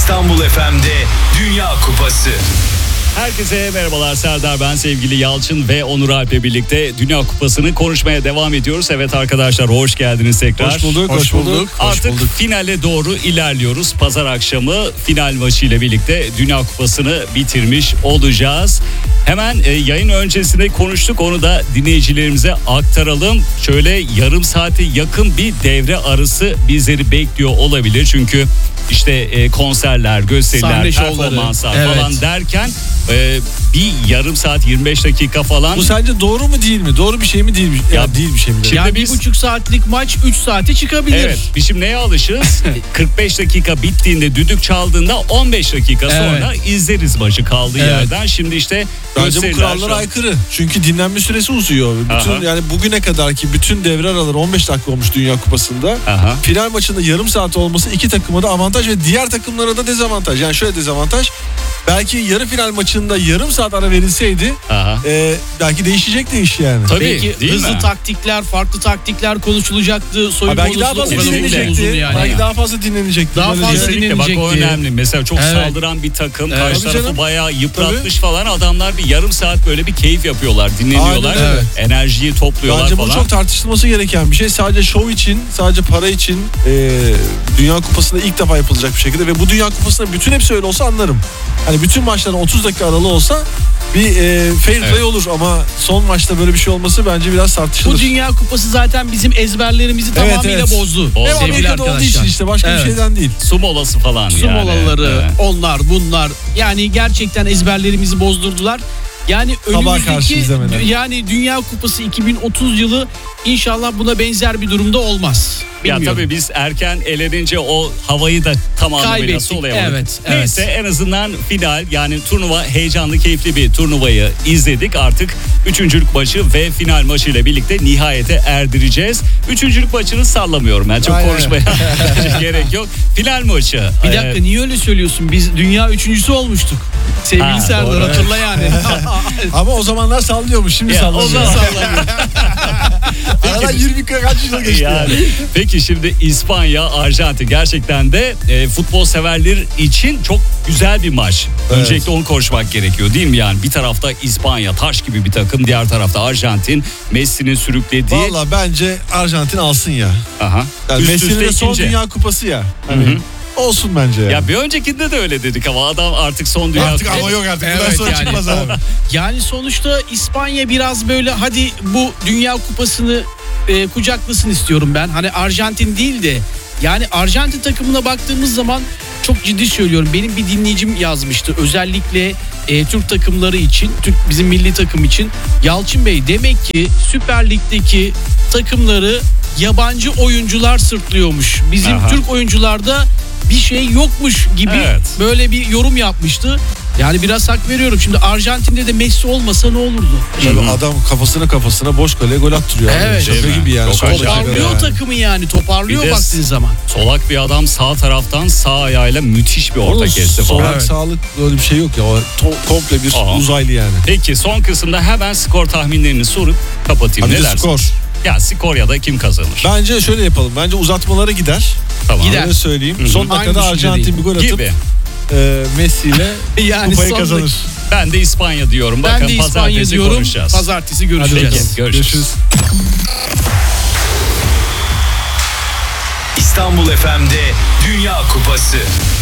İstanbul FM'de Dünya Kupası. Herkese merhabalar, Serdar ben, sevgili Yalçın ve Onur Alp'le birlikte Dünya Kupası'nı konuşmaya devam ediyoruz. Evet arkadaşlar, hoş geldiniz tekrar. Hoş bulduk. Artık finale doğru ilerliyoruz. Pazar akşamı final maçıyla birlikte Dünya Kupası'nı bitirmiş olacağız. Hemen yayın öncesinde konuştuk, onu da dinleyicilerimize aktaralım. Şöyle yarım saate yakın bir devre arası bizleri bekliyor olabilir. Çünkü işte konserler, gösteriler, Sahne performanslar şovları, falan evet, derken bir yarım saat 25 dakika falan. Bu sence doğru mu değil mi? Doğru bir şey mi değil mi? Ya değil bir şey mi? Yani bir buçuk saatlik maç 3 saate çıkabilir. Evet, biz şimdi neye alışırız? 45 dakika bittiğinde, düdük çaldığında 15 dakika sonra izleriz maçı kaldığı yerden. Şimdi işte bence bu kurallara aykırı. Çünkü dinlenme süresi uzuyor. Bütün yani bugüne kadar ki bütün devre araları 15 dakika olmuş Dünya Kupası'nda. Final maçında yarım saat olması iki takıma da avantaj ve diğer takımlara da dezavantaj. Yani şöyle dezavantaj. Belki yarı final maçında yarım saat ara verilseydi belki değişecekti iş yani. Tabii, belki hızlı taktikler, farklı taktikler konuşulacaktı. Soyunma belki daha fazla dinlenecekti. yani. Belki daha fazla dinlenecekti. Daha fazla Kesinlikle, bak o önemli. Mesela çok saldıran bir takım karşı tarafı canım, bayağı yıpratmış falan. Adamlar bir yarım saat böyle bir keyif yapıyorlar, dinleniyorlar. Enerjiyi topluyorlar bence falan. bu çok tartışılması gereken bir şey. Sadece şov için, sadece para için Dünya Kupası'nda ilk defa yapılacak bir şekilde ve bu Dünya Kupası'nda bütün hepsi öyle olsa anlarım. Hani bütün maçların 30 dakika aralı olsa bir fair play olur ama son maçta böyle bir şey olması bence biraz tartışılır. Bu Dünya Kupası zaten bizim ezberlerimizi tamamıyla bozdu. Hem Amerika'da olduğu için işte başka bir şeyden değil. Su molası falan Su molaları, onlar bunlar, yani gerçekten ezberlerimizi bozdurdular. Yani önümüzdeki yani Dünya Kupası 2030 yılı inşallah buna benzer bir durumda olmaz. Bilmiyorum. Ya tabii biz erken elenince o havayı da tam anlamıyla solayamadık. Evet. Neyse, en azından final, yani turnuva, heyecanlı, keyifli bir turnuvayı izledik. Artık üçüncülük maçı ve final maçıyla birlikte nihayete erdireceğiz. Üçüncülük maçını sallamıyorum ben, çok konuşmaya gerek yok. Final maçı. Bir dakika, niye öyle söylüyorsun? Biz dünya üçüncüsü olmuştuk. Sevgili Serdar, doğru, hatırla yani. Ama o zamanlar sallıyormuş, şimdi sallamıyor. O zaman sallamıyor. Aradan 20 kaç yıl geçti yani. Peki şimdi İspanya, Arjantin gerçekten de futbol severler için çok güzel bir maç. Öncelikle onu konuşmak gerekiyor değil mi yani? Bir tarafta İspanya, taş gibi bir takım, diğer tarafta Arjantin, Messi'nin sürüklediği. Valla bence Arjantin alsın ya. Yani Messi'nin de son Dünya Kupası ya. Hani olsun bence ya. Bir öncekinde de öyle dedik ama adam artık son Dünya Kupası. Ama yok artık. Bundan sonra yani, çıkmaz abi. Yani sonuçta İspanya biraz böyle, hadi bu Dünya Kupası'nı kucaklasın istiyorum ben. Hani Arjantin değil de, yani Arjantin takımına baktığımız zaman, çok ciddi söylüyorum, benim bir dinleyicim yazmıştı. Özellikle Türk takımları için, bizim milli takım için. Yalçın Bey, demek ki Süper Lig'deki takımları yabancı oyuncular sırtlıyormuş. Bizim Türk oyuncularda bir şey yokmuş gibi böyle bir yorum yapmıştı. Yani biraz hak veriyorum. Şimdi Arjantin'de de Messi olmasa ne olurdu? Adam kafasına boş kaleye gol attırıyor. Evet. Şaka gibi yani. Toparlıyor takımı yani. Toparlıyor baktığın zaman. Solak bir adam sağ taraftan sağ ayağıyla müthiş bir orta kesti falan. Solak sağlık böyle bir şey yok ya. Komple bir uzaylı yani. Peki son kısımda hemen skor tahminlerini sorup kapatayım. Hadi ne dersin? Skor. Ya skor ya da kim kazanır? Bence şöyle yapalım. Bence uzatmalara gider. Tamam. Gider. Öyle söyleyeyim. Son dakikada Arjantin bir gol atıp Messi ile yani kupayı kazanır. Ben de İspanya diyorum. Ben Bakın de İspanya diyorum. Konuşacağız. Pazartesi görüşeceğiz. Peki, görüşürüz. İstanbul FM'de Dünya Kupası.